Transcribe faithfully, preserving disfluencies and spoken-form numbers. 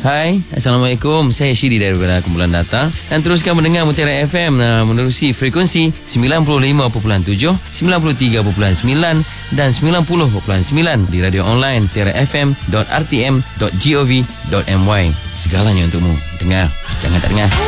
Hai, Assalamualaikum. Saya Syiri daripada Kumpulan Data. Dan teruskan mendengar Mutiara F M uh, menerusi frekuensi sembilan puluh lima perpuluhan tujuh, sembilan puluh tiga perpuluhan sembilan dan sembilan puluh perpuluhan sembilan di radio online mutiara f m dot r t m dot gov dot m y. Segalanya untukmu. Dengar, jangan tak dengar.